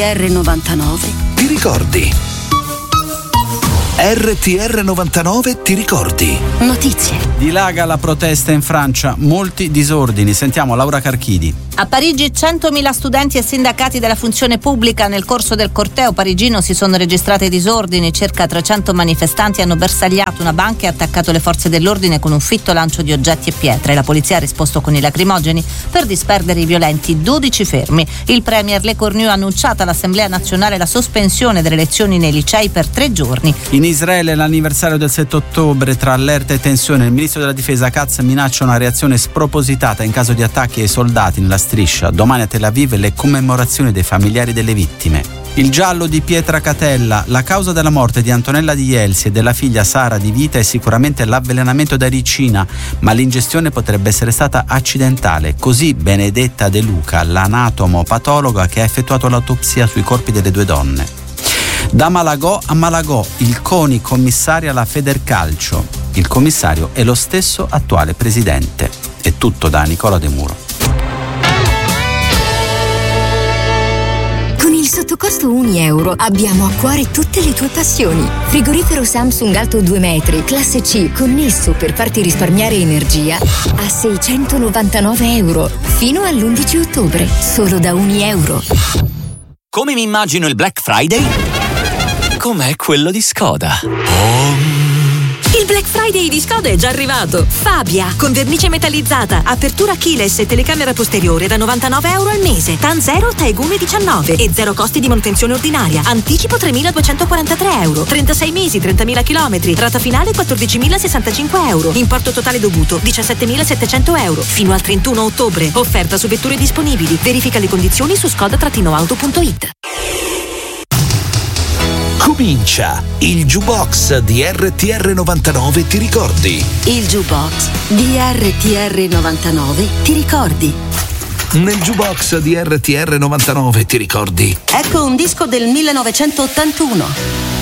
R99 ti ricordi? RTR 99 ti ricordi? Notizie. Dilaga la protesta in Francia, molti disordini. Sentiamo Laura Carchidi. A Parigi 100.000 studenti e sindacati della funzione pubblica. Nel corso del corteo parigino si sono registrati disordini. Circa 300 manifestanti hanno bersagliato una banca e attaccato le forze dell'ordine con un fitto lancio di oggetti e pietre. La polizia ha risposto con i lacrimogeni per disperdere i violenti. 12 fermi. Il premier Le Cornu ha annunciato all'Assemblea nazionale la sospensione delle lezioni nei licei per 3 giorni. In Israele l'anniversario del 7 ottobre, tra allerta e tensione, il ministro della difesa Katz minaccia una reazione spropositata in caso di attacchi ai soldati nella striscia. Domani a Tel Aviv le commemorazioni dei familiari delle vittime. Il giallo di Pietra Catella. La causa della morte di Antonella Di Jelsi e della figlia Sara Di Vita è sicuramente l'avvelenamento da ricina, ma l'ingestione potrebbe essere stata accidentale. Così Benedetta De Luca, l'anatomopatologa che ha effettuato l'autopsia sui corpi delle 2 donne. Da Malagò a Malagò, il CONI commissaria la Federcalcio. Il commissario è lo stesso attuale presidente. È tutto da Nicola De Muro. Con il sottocosto €1 abbiamo a cuore tutte le tue passioni. Frigorifero Samsung alto 2 metri, classe C, connesso per farti risparmiare energia a €699. Fino all'11 ottobre, solo da €1. Come mi immagino il Black Friday? Com'è quello di Skoda. Il Black Friday di Skoda è già arrivato. Fabia, con vernice metallizzata, apertura keyless e telecamera posteriore da €99 al mese. TAN 0, Taigume 19 e 0 costi di manutenzione ordinaria. Anticipo €3.243. 36 mesi, 30.000 chilometri. Rata finale €14.065. Importo totale dovuto €17.700. Fino al 31 ottobre. Offerta su vetture disponibili. Verifica le condizioni su skoda-auto.it. Comincia il Jukebox di RTR 99 ti ricordi? Il Jukebox di RTR 99 ti ricordi? Nel Jukebox di RTR 99 ti ricordi? Ecco un disco del 1981.